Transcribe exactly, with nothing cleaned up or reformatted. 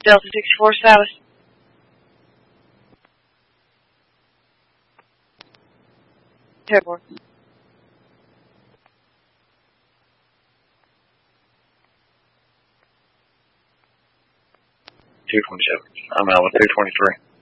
Delta sixty-four South. Airport. two twenty-seven. I'm out with two twenty-three.